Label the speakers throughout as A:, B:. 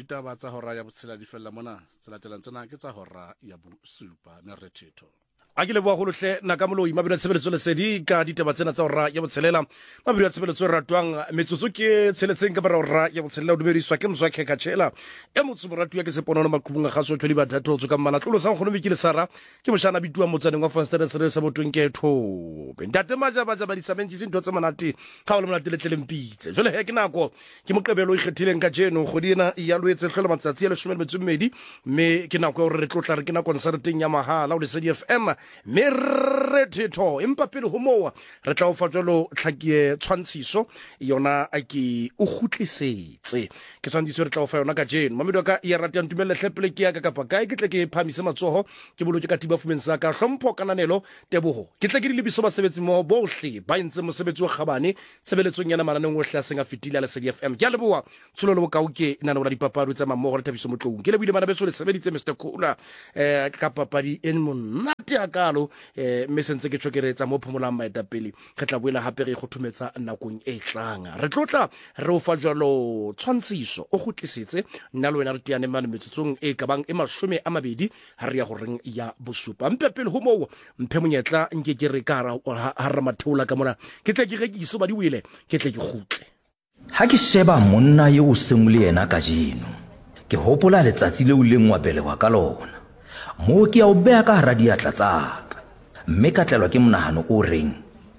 A: ditaba tsa hora ya botshela di fella mona tsela tsena ke tsa hora ya bosupa na rethetho a ke le boa go lohle na ka moloi mabedi a tshebeletso lesedi ka ditaba tsena tsa hora ya botshelela mabedi a tshebeletso re ratwang metsotso ke tsheletseng ka hora ya botshelela o dumediswa ke moswa ke khatshela e motse moratu ya ke seponono maqhubung ga gaso tlholi ba thatho tso ka mmala tlolo sang gono mekile sara ke moshana bitua motsaneng wa Fonster se sa botong ke tho ntate maja ba di sabentsi ntho tsa manate ga o le monate letlelempitse jole he ke nako ke moqebelo o ikgethileng ka jeno go dina ya loetse tlhelo matsatsi ya 12 me ke nako re tlotla re ke nako concerting ya mahala o le CDFM merethetho empa pele ho moa re tla o fa jalo tlhakie tshwantshiso yona a ke o gutlisetse ke tshwantshiso re tla o fa yona ka jeno mamedo ka ya ratang tumelle hlepele ke ya ka kapa kae ke tle ke phamise matsoho ke boloke ka tiba fumeng sa ka hlompho kananelo teboho ke tle ke di lebiso basebetsi mo bohle ba ntse mosebetsi o kgabane tshebeletsong yana mananeng ohle a senga fitile le CDFM ke a leboa tsholo le bokauke ina na dipapadi tsa mammogo re thabiso motlong ke le buile bana beso le sebeditse Mr Kula ka papadi en monate akalo mme sentse ke tshwekeretsa mo phomolang maetapele re tla boela hape re go thumetsa nakong e tlanga re tlotla re o fa jalo tshwantshiso o gutlisetse nna le wena re tiane mane metsotsong e ka bang e 20 ha re ya go reng ya bosupa mpe pele ho mo mphe monyetla nke ke re ka ha re matheola ka mona ke tle ke rekiso ba di wele ke tle ke gutle
B: ha ke sheba monna yo o sengule yena ka jeno ke hopola letsatsi le o leng wa belewa ka lona mo ke a o bea ka hara diatla tsaka mme ka tlelwa ke monahano o reng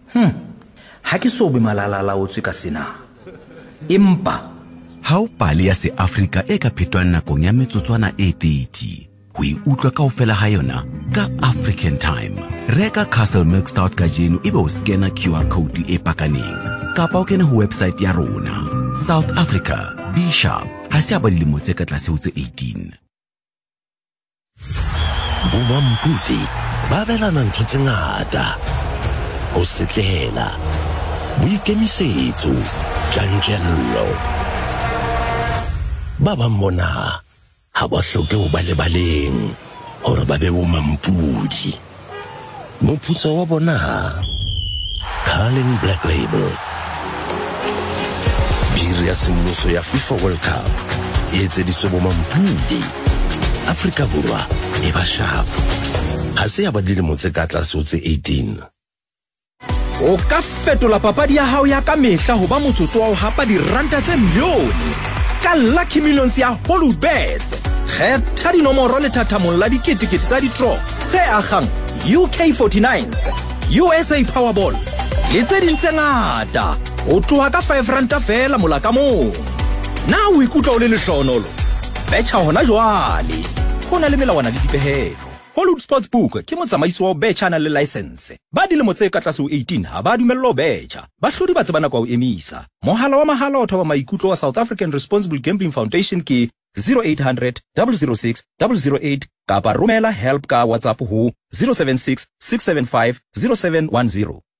B: ha ke so be malalala o tswe ka sena empa
C: ha o pale ya se Africa e ka phetwang nakong ya metsotswana e 30 ho e utlwa ka ofela ha yona ka African Time reka Castle Milk Stout ka jeno ebe o scanner QR code e pakaneng kapa o kene ho website ya rona South Africa be sharp ha se abadile motse ka tlase ho tse 18
D: Bumamputi babelana ntho tse ngata o setlela boikemisetso tjantjello ba bang bona ha ba hloke ho ba le baleng hore ba be bomampudi moputso wa bona Carling Black Label biri ya semmuso ya FIFA World Cup e etseditswe bomampudi Afrika Borwa e ba sharp ha se ya ba dilemo tse ka tlase ho tse 18
B: o ka fetola papadi ya hao ya ka mehla ho ba motsotso wa ho hapa diranta tse milione ka Lucky Millions ya Hollywoodbets kgetha dinomoro le thathamong la diketekete tsa di-draw tse akgang UK49s USA Powerball le tse ding tse ngata ho tloha ka 5 ranta fela mola ka mong na o ikutlwa o le lehlonolo betcha hona jwale ho na le melawana le dipehelo Hollywood Sportsbook ke motsamaisi wa betcha na le license ba dilemo tse ka tlase ho 18 ha ba dumellwa betcha ba hlodi ba tsebana kwa o emisa mohala wa mahala o thoba maikutlo wa South African Responsible Gambling Foundation ke 0800 006 008 kapa romela help ka WhatsApp ho 076 675 0710